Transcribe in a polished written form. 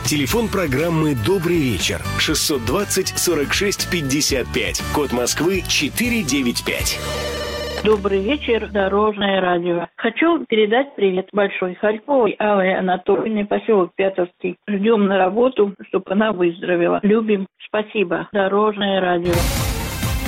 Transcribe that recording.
Телефон программы «Добрый вечер» 620-46-55. Код Москвы 495. Добрый вечер, Дорожное радио. Хочу передать привет большой Харьковой Алле Анатольевне, поселок Пятовский. Ждем на работу, чтобы она выздоровела. Любим. Спасибо. Дорожное радио.